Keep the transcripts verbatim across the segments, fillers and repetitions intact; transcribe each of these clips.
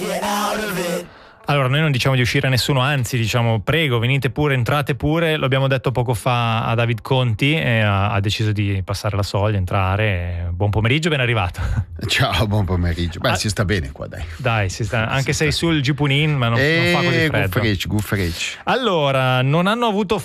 Allora, noi non diciamo di uscire a nessuno, anzi diciamo prego, venite pure, entrate pure. Lo abbiamo detto poco fa a David Conti e ha, ha deciso di passare la soglia, entrare. Buon pomeriggio, ben arrivato. Ciao, buon pomeriggio. Beh, ah, si sta bene qua, dai. Dai, si sta, anche si sei sta. sul Gipunin, ma non, e non fa così freddo. Gufferecci, Gufferecci. Allora, non hanno avuto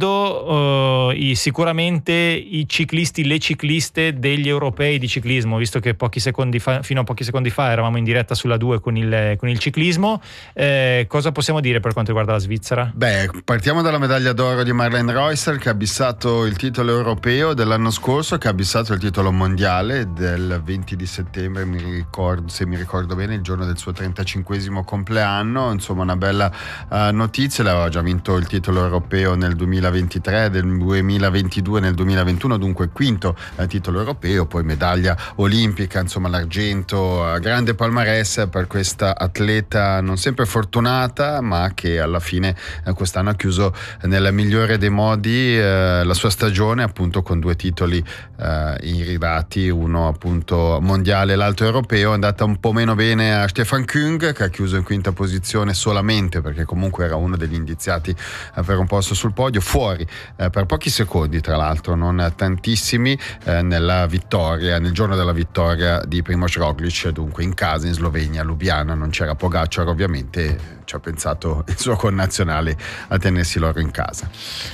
freddo uh, i, sicuramente i ciclisti, le cicliste degli europei di ciclismo, visto che pochi secondi fa, fino a pochi secondi fa eravamo in diretta sulla due con il, con il ciclismo. Eh, cosa possiamo dire per quanto riguarda la Svizzera? Beh, partiamo dalla medaglia d'oro di Marlene Reusser, che ha bissato il titolo europeo dell'anno scorso, che ha bissato il titolo mondiale del venti di settembre, mi ricordo, se mi ricordo bene, il giorno del suo trentacinquesimo compleanno. Insomma, una bella uh, notizia. L'aveva già vinto il titolo europeo nel duemilaventitré, nel duemilaventidue, nel duemilaventuno, dunque quinto uh, titolo europeo, poi medaglia olimpica, insomma l'argento, uh, grande palmarès per questa atleta non sempre fortunata, ma che alla fine eh, quest'anno ha chiuso nel migliore dei modi eh, la sua stagione, appunto con due titoli eh, iridati, uno appunto mondiale e l'altro europeo. È andata un po' meno bene a Stefan Küng, che ha chiuso in quinta posizione solamente perché comunque era uno degli indiziati eh, per un posto sul podio, fuori eh, per pochi secondi, tra l'altro non tantissimi, eh, nella vittoria, nel giorno della vittoria di Primož Roglič, dunque in casa in Slovenia, Lubiana. Non c'era Pogačar, ovviamente ci ha pensato il suo connazionale a tenersi l'oro in casa.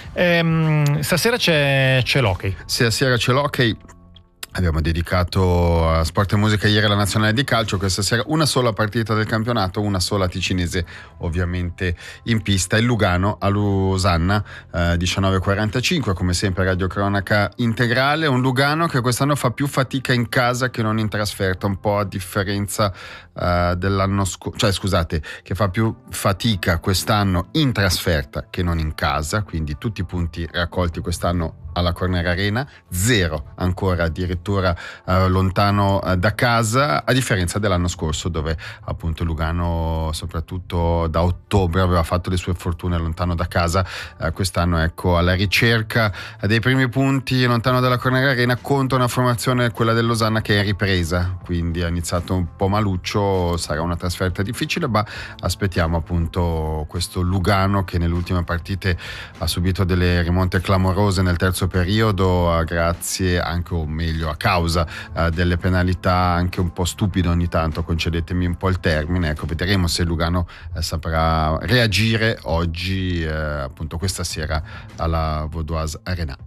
Ehm, stasera c'è, c'è l'hockey. Stasera c'è l'hockey. Abbiamo dedicato a Sport e Musica ieri alla nazionale di calcio. Questa sera una sola partita del campionato, una sola ticinese ovviamente in pista, il Lugano a Lusanna, eh, diciannove e quarantacinque, come sempre radiocronaca integrale. Un Lugano che quest'anno fa più fatica in casa che non in trasferta, un po' a differenza eh, dell'anno scorso, cioè scusate, che fa più fatica quest'anno in trasferta che non in casa, quindi tutti i punti raccolti quest'anno alla Corner Arena, zero ancora addirittura eh, lontano eh, da casa, a differenza dell'anno scorso, dove appunto Lugano soprattutto da ottobre aveva fatto le sue fortune lontano da casa. Eh, quest'anno ecco alla ricerca dei primi punti lontano dalla Corner Arena contro una formazione, quella del Losanna, che è ripresa, quindi ha iniziato un po' maluccio. Sarà una trasferta difficile, ma aspettiamo appunto questo Lugano che nelle ultime partite ha subito delle rimonte clamorose nel terzo periodo, grazie anche, o meglio a causa eh, delle penalità anche un po' stupide ogni tanto, concedetemi un po' il termine. Ecco, vedremo se Lugano eh, saprà reagire oggi, eh, appunto questa sera alla Vaudoise Arena.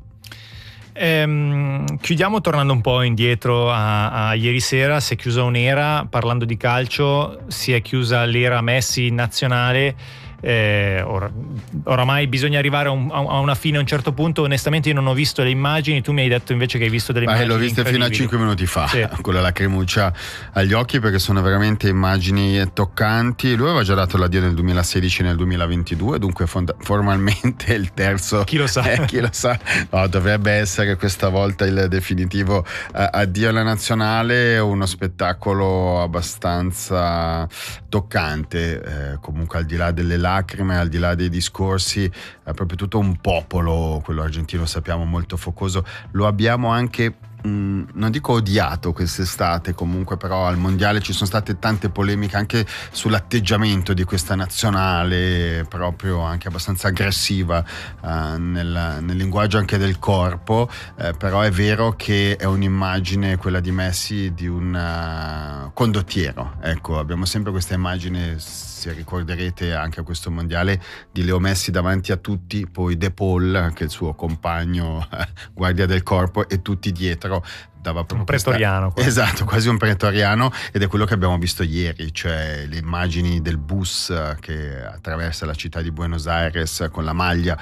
Ehm, chiudiamo tornando un po' indietro a, a ieri sera. Si è chiusa un'era, parlando di calcio, si è chiusa l'era Messi nazionale. Eh, or, oramai bisogna arrivare a, un, a una fine a un certo punto. Onestamente io non ho visto le immagini, tu mi hai detto invece che hai visto delle Ma immagini l'ho viste fino a cinque minuti fa, sì. Con la lacrimuccia agli occhi, perché sono veramente immagini toccanti. Lui aveva già dato l'addio nel duemilasedici e nel duemilaventidue, dunque fond- formalmente il terzo, chi lo sa, eh, chi lo sa. No, dovrebbe essere questa volta il definitivo eh, addio alla nazionale. Uno spettacolo abbastanza toccante, eh, comunque al di là delle lacrime, al di là dei discorsi, è proprio tutto un popolo, quello argentino, sappiamo, molto focoso. Lo abbiamo anche, mh, non dico odiato quest'estate, comunque però al mondiale ci sono state tante polemiche anche sull'atteggiamento di questa nazionale, proprio anche abbastanza aggressiva eh, nel, nel linguaggio anche del corpo, eh, però è vero che è un'immagine, quella di Messi, di un uh, condottiero. Ecco, abbiamo sempre questa immagine, se ricorderete anche a questo mondiale, di Leo Messi davanti a tutti, poi De Paul, che è il suo compagno guardia del corpo, e tutti dietro. Dava proprio un pretoriano questa... esatto, quasi un pretoriano, ed è quello che abbiamo visto ieri, cioè le immagini del bus che attraversa la città di Buenos Aires con la maglia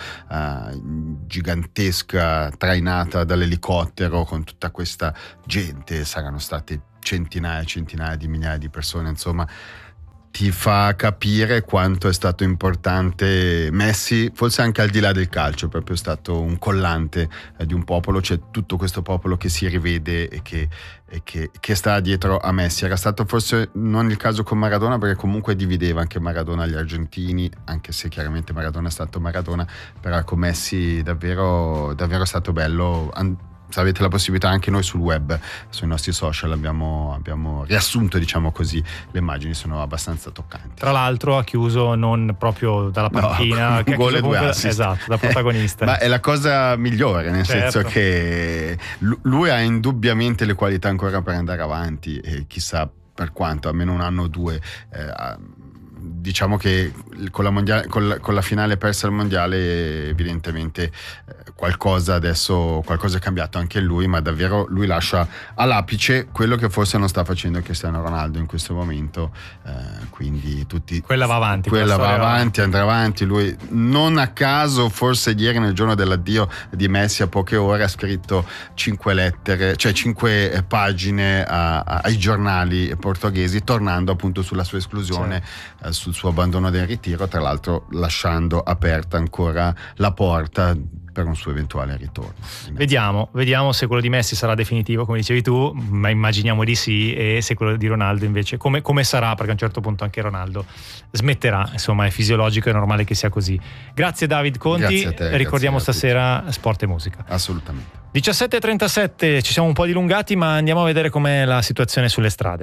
uh, gigantesca trainata dall'elicottero, con tutta questa gente. Saranno state centinaia e centinaia di migliaia di persone, insomma. Ti fa capire quanto è stato importante Messi, forse anche al di là del calcio, è proprio stato un collante eh, di un popolo. C'è tutto questo popolo che si rivede e che, e che, che sta dietro a Messi. Era stato forse non il caso con Maradona, perché comunque divideva anche Maradona agli argentini, anche se chiaramente Maradona è stato Maradona, però con Messi davvero, davvero è stato bello. An- se avete la possibilità, anche noi sul web, sui nostri social abbiamo, abbiamo riassunto, diciamo così, le immagini sono abbastanza toccanti. Tra l'altro ha chiuso non proprio dalla panchina, no, che ha gol e due comunque, assist. Esatto, da protagonista. Ma è la cosa migliore, nel certo. senso che lui ha indubbiamente le qualità ancora per andare avanti, e chissà per quanto, almeno un anno o due. Eh, diciamo che con la, mondiale, con, la, con la finale persa al mondiale evidentemente eh, qualcosa adesso qualcosa è cambiato anche in lui, ma davvero lui lascia all'apice quello che forse non sta facendo Cristiano Ronaldo in questo momento, eh, quindi tutti quella va avanti quella va avanti, avanti, andrà avanti. Lui non a caso, forse ieri nel giorno dell'addio di Messi, a poche ore ha scritto cinque lettere, cioè cinque pagine a, a, ai giornali portoghesi, tornando appunto sulla sua esclusione, certo. eh, sul suo abbandono del ritiro, tra l'altro lasciando aperta ancora la porta per un suo eventuale ritorno. Vediamo, vediamo se quello di Messi sarà definitivo, come dicevi tu, ma immaginiamo di sì, e se quello di Ronaldo invece come, come sarà, perché a un certo punto anche Ronaldo smetterà, insomma è fisiologico, è normale che sia così. Grazie David Conti, grazie a te, ricordiamo grazie stasera Sport e Musica. Assolutamente. diciassette e trentasette, ci siamo un po' dilungati, ma andiamo a vedere com'è la situazione sulle strade.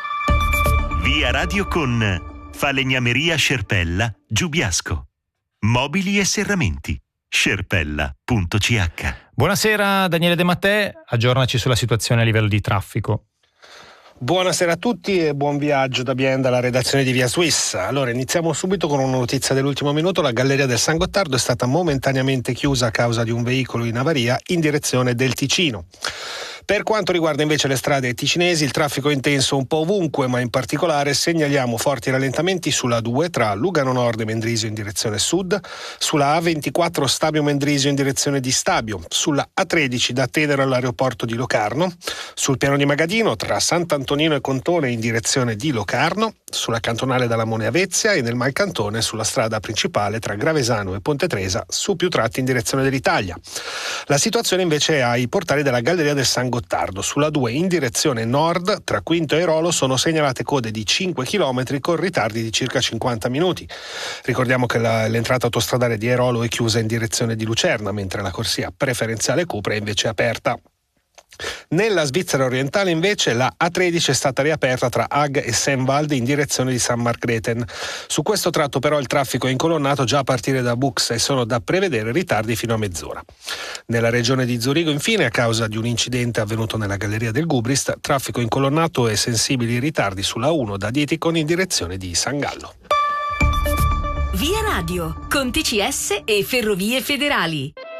Via Radio con Falegnameria Scerpella, Giubiasco. Mobili e serramenti. scerpella punto c h. Buonasera Daniele De Mattè, aggiornaci sulla situazione a livello di traffico. Buonasera a tutti e buon viaggio da Bien dalla redazione di Via Suissa. Allora iniziamo subito con una notizia dell'ultimo minuto. La Galleria del San Gottardo è stata momentaneamente chiusa a causa di un veicolo in avaria in direzione del Ticino. Per quanto riguarda invece le strade ticinesi, il traffico è intenso un po' ovunque, ma in particolare segnaliamo forti rallentamenti sulla A due tra Lugano Nord e Mendrisio in direzione sud, sulla A ventiquattro Stabio Mendrisio in direzione di Stabio, sulla A tredici da Tedero all'aeroporto di Locarno, sul piano di Magadino tra Sant'Antonino e Contone in direzione di Locarno, sulla cantonale da Lamone a Vezia e nel Malcantone sulla strada principale tra Gravesano e Ponte Tresa, su più tratti in direzione dell'Italia. La situazione invece è ai portali della Galleria del San Gottardo. Sulla due in direzione nord tra Quinto e Rolo sono segnalate code di cinque chilometri con ritardi di circa cinquanta minuti. Ricordiamo che la, l'entrata autostradale di Airolo è chiusa in direzione di Lucerna, mentre la corsia preferenziale Cupra è invece aperta. Nella Svizzera orientale invece la A tredici è stata riaperta tra Ag e Senwald in direzione di San Margrethen. Su questo tratto però il traffico è incolonnato già a partire da Bux e sono da prevedere ritardi fino a mezz'ora. Nella regione di Zurigo infine, a causa di un incidente avvenuto nella galleria del Gubrist, traffico incolonnato e sensibili ritardi sulla uno da Dietikon in direzione di San Gallo. Via Radio con T C S e Ferrovie Federali.